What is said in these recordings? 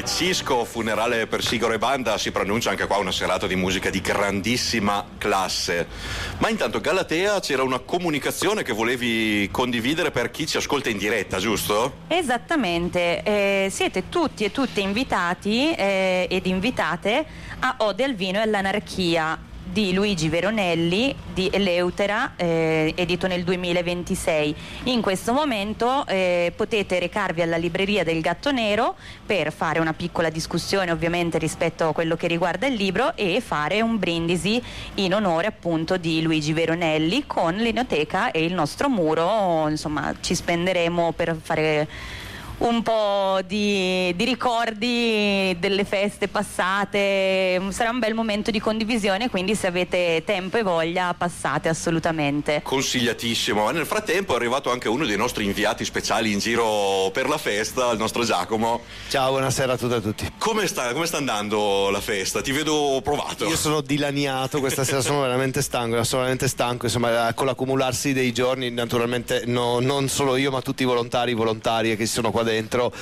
di Cisco, funerale per Sigaro e banda, si pronuncia anche qua una serata di musica di grandissima classe. Ma intanto Galatea, c'era una comunicazione che volevi condividere per chi ci ascolta in diretta, giusto? Esattamente, siete tutti e tutte invitati ed invitate a Ode al vino e all'anarchia di Luigi Veronelli di Eleutera, edito nel 2026. In questo momento potete recarvi alla libreria del Gatto Nero per fare una piccola discussione, ovviamente, rispetto a quello che riguarda il libro, e fare un brindisi in onore appunto di Luigi Veronelli con l'Enoteca e il nostro muro. Insomma, ci spenderemo per fare un po' di ricordi delle feste passate. Sarà un bel momento di condivisione, quindi se avete tempo e voglia passate assolutamente. Consigliatissimo. Nel frattempo è arrivato anche uno dei nostri inviati speciali in giro per la festa, il nostro Giacomo. Ciao, buonasera a tutte e a tutti. Come sta andando la festa? Ti vedo provato. Io sono dilaniato questa sera, sono veramente stanco, insomma, con l'accumularsi dei giorni, naturalmente non solo io ma tutti i volontarie che ci sono qua dentro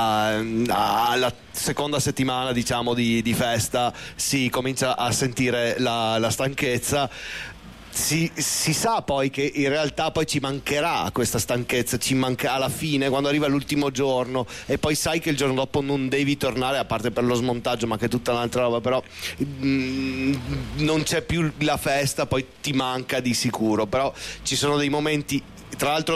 alla seconda settimana, diciamo, di festa si comincia a sentire la stanchezza. Si sa poi che in realtà poi ci mancherà questa stanchezza, ci manca alla fine, quando arriva l'ultimo giorno, e poi sai che il giorno dopo non devi tornare, a parte per lo smontaggio, ma che è tutta un'altra roba, però non c'è più la festa, poi ti manca di sicuro. Però ci sono dei momenti, tra l'altro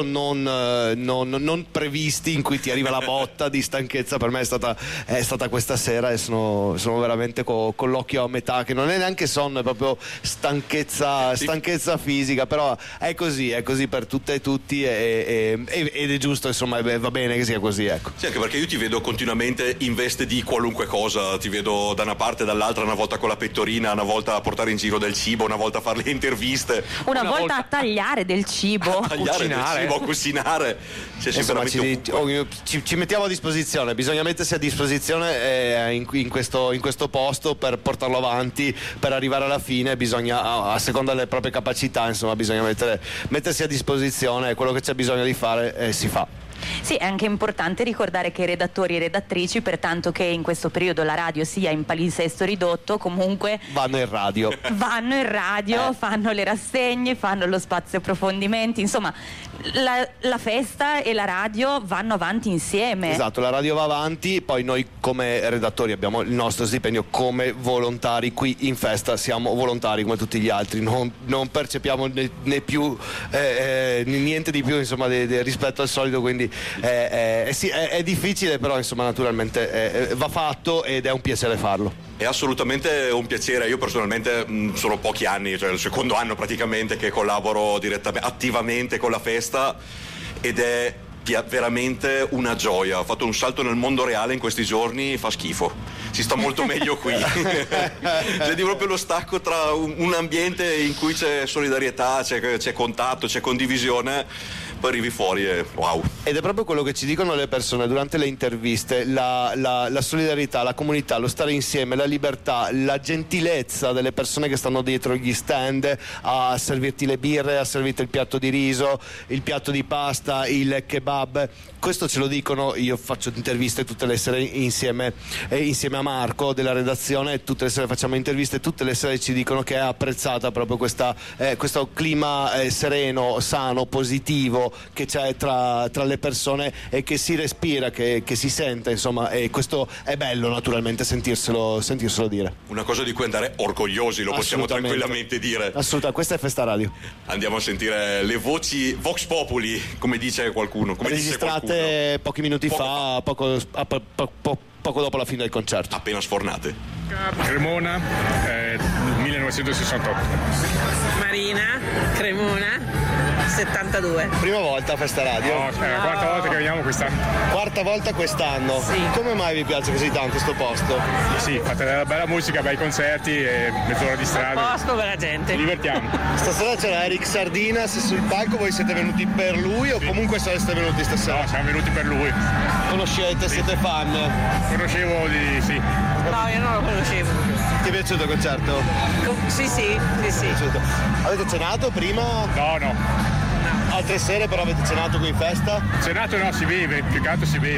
non previsti, in cui ti arriva la botta di stanchezza. Per me è stata questa sera, e sono veramente con l'occhio a metà, che non è neanche sonno, è proprio stanchezza fisica. Però è così per tutte e tutti, ed è giusto, insomma, va bene che sia così, ecco. Sì, anche perché io ti vedo continuamente in veste di qualunque cosa, ti vedo da una parte e dall'altra, una volta con la pettorina, una volta a portare in giro del cibo, una volta a fare le interviste, una volta a tagliare del cibo, a cucinare. Insomma, ci mettiamo a disposizione, bisogna mettersi a disposizione in questo posto per portarlo avanti, per arrivare alla fine bisogna, a seconda delle proprie capacità, insomma, bisogna mettersi a disposizione, e quello che c'è bisogno di fare si fa. Sì, è anche importante ricordare che i redattori e redattrici, pertanto che in questo periodo la radio sia in palinsesto ridotto, comunque vanno in radio, fanno le rassegne, fanno lo spazio approfondimenti, insomma la festa e la radio vanno avanti insieme. Esatto, la radio va avanti, poi noi come redattori abbiamo il nostro stipendio come volontari. Qui in festa siamo volontari come tutti gli altri, non percepiamo né più niente di più, insomma, rispetto al solito, quindi sì, è difficile, però insomma naturalmente va fatto, ed è un piacere farlo. È assolutamente un piacere. Io personalmente sono pochi anni, cioè il secondo anno praticamente, che collaboro attivamente con la festa, ed è veramente una gioia. Ho fatto un salto nel mondo reale in questi giorni, fa schifo, si sta molto meglio qui. Vedi proprio lo stacco tra un ambiente in cui c'è solidarietà, c'è contatto, c'è condivisione, poi arrivi fuori e wow. Ed è proprio quello che ci dicono le persone durante le interviste: la solidarietà, la comunità, lo stare insieme, la libertà, la gentilezza delle persone che stanno dietro gli stand a servirti le birre, a servirti il piatto di riso, il piatto di pasta, il kebab. Questo ce lo dicono. Io faccio interviste tutte le sere insieme a Marco della redazione, tutte le sere facciamo interviste, tutte le sere ci dicono che è apprezzata proprio questo clima sereno, sano, positivo che c'è tra le persone, e che si respira, che si sente, insomma, e questo è bello, naturalmente, sentirselo dire. Una cosa di cui andare orgogliosi, lo possiamo tranquillamente dire. Assolutamente, questa è Festa Radio. Andiamo a sentire le voci Vox Populi, come dice qualcuno, registrate pochi minuti fa, poco dopo la fine del concerto. Appena sfornate. Cremona, 1968. Marina, Cremona, 72. Prima volta a Festa Radio? No, è la quarta volta che veniamo quest'anno. Quarta volta quest'anno? Sì. Come mai vi piace così tanto questo posto? Sì, fate della bella musica, bei concerti e mezz'ora di strada. Posto per la gente. Ci divertiamo. Stasera c'era Eric Sardinas sul palco, voi siete venuti per lui o comunque siete venuti stasera? No, siamo venuti per lui. Conoscete, siete fan? Conoscevo sì. No, io non lo conoscevo. Ti è piaciuto il concerto? Sì. Avete cenato prima? No. Altre sere però avete cenato qui in festa? Cenato no, si beve, più che altro si beve.